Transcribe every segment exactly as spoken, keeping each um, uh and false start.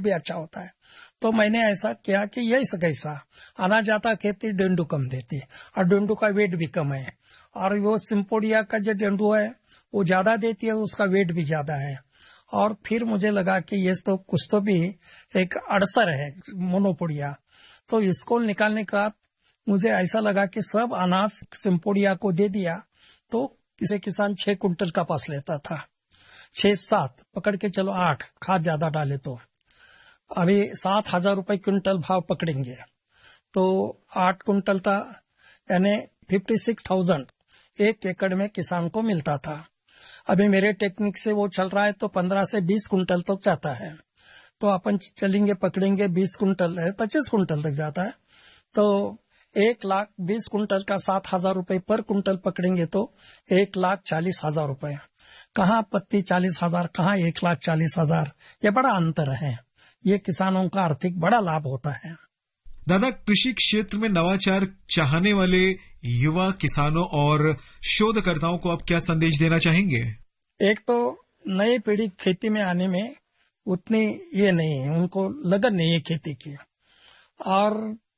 भी अच्छा होता है। तो मैंने ऐसा किया कि ये कैसा अनाज आता खेती डेंडू कम देती है और डेंडू का वेट भी कम है, और वो सिम्पोडिया का जो डेंडू है वो ज्यादा देती है, उसका वेट भी ज्यादा है। और फिर मुझे लगा कि ये तो कुछ तो भी एक अड़सर है मोनोपोडिया, तो इसको निकालने का मुझे ऐसा लगा कि सब अनाज सिम्पोडिया को दे दिया तो इसे किसान छह कुंटल कपास लेता था, छह सात पकड़ के चलो आठ, खाद ज्यादा डाले तो अभी सात हजार रुपए क्विंटल भाव पकड़ेंगे तो आठ कुंटल था, यानी फिफ्टी सिक्स थाउजेंड एक एकड़ में किसान को मिलता था। अभी मेरे टेक्निक से वो चल रहा है तो पंद्रह से बीस कुंटल तक जाता है। तो अपन चलेंगे पकड़ेंगे बीस कुंटल है, पच्चीस कुंटल तक जाता है, तो एक लाख बीस कुंटल का सात हजार रुपए पर कुंटल पकड़ेंगे तो एक लाख चालीस हजार रुपए। कहाँ पत्ती चालीस हजार, कहाँ एक लाख चालीस हजार, ये बड़ा अंतर है। ये किसानों का आर्थिक बड़ा लाभ होता है। दादा, कृषि क्षेत्र में नवाचार चाहने वाले युवा किसानों और शोधकर्ताओं को आप क्या संदेश देना चाहेंगे? एक तो नई पीढ़ी खेती में आने में उतनी ये नहीं है, उनको लगन नहीं है खेती की, और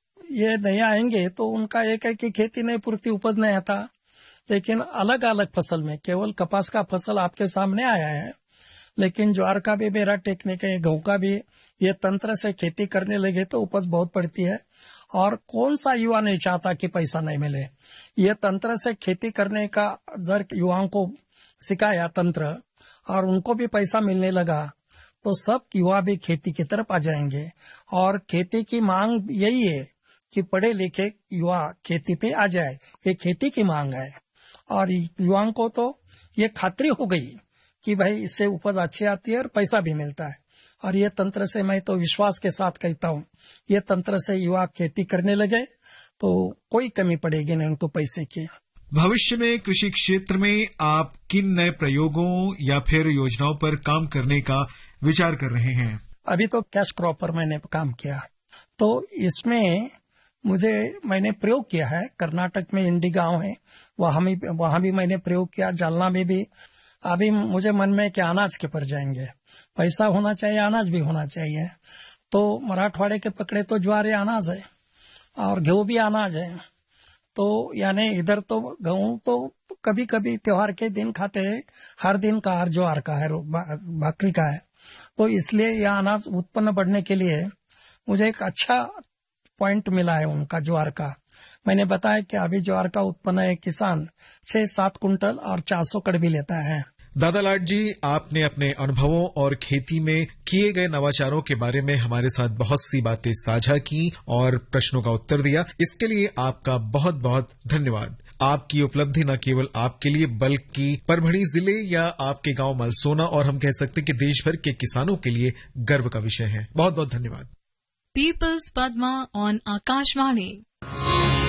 ये नहीं आएंगे तो उनका एक है कि खेती नहीं पूर्ति उपज नहीं आता। लेकिन अलग अलग फसल में, केवल कपास का फसल आपके सामने आया है, लेकिन ज्वार का भी मेरा टेक्निक है, गेहूं का भी, ये तंत्र से खेती करने लगे तो उपज बहुत बढ़ती है। और कौन सा युवा नहीं चाहता कि पैसा नहीं मिले। ये तंत्र से खेती करने का जर युवाओं को सिखाया तंत्र और उनको भी पैसा मिलने लगा तो सब युवा भी खेती की तरफ आ जाएंगे। और खेती की मांग यही है कि पढ़े लिखे युवा खेती पे आ जाए, ये खेती की मांग है। और युवाओं को तो ये खातरी हो गई कि भाई इससे उपज अच्छी आती है और पैसा भी मिलता है। और ये तंत्र से मैं तो विश्वास के साथ कहता हूँ, ये तंत्र से युवा खेती करने लगे तो कोई कमी पड़ेगी नहीं उनको पैसे की। भविष्य में कृषि क्षेत्र में आप किन नए प्रयोगों या फिर योजनाओं पर काम करने का विचार कर रहे हैं? अभी तो कैश क्रॉप पर मैंने काम किया, तो इसमें मुझे मैंने प्रयोग किया है। कर्नाटक में इंडी गांव है, वहां भी वहां भी मैंने प्रयोग किया, जालना में भी। अभी मुझे मन में कि अनाज के पर जाएंगे, पैसा होना चाहिए, अनाज भी होना चाहिए। तो मराठवाड़े के पकड़े तो ज्वार अनाज है और गेहूं भी अनाज है। तो यानी इधर तो गेहूं तो कभी कभी त्योहार के दिन खाते हैं, हर दिन का हर ज्वार का है, बकरी का है। तो इसलिए यह अनाज उत्पन्न बढ़ने के लिए मुझे एक अच्छा पॉइंट मिला है उनका ज्वार का। मैंने बताया कि अभी ज्वार का उत्पन्न एक किसान छह सात कुंटल और चार सौ कड़ भी लेता है। दादा लाड जी, आपने अपने अनुभवों और खेती में किए गए नवाचारों के बारे में हमारे साथ बहुत सी बातें साझा की और प्रश्नों का उत्तर दिया। इसके लिए आपका बहुत बहुत धन्यवाद। आपकी उपलब्धि न केवल आपके लिए बल्कि परभणी जिले या आपके गांव मलसोना और हम कह सकते हैं कि देश भर के किसानों के लिए गर्व का विषय है। बहुत बहुत धन्यवाद। Peoples Padma on Akashvani.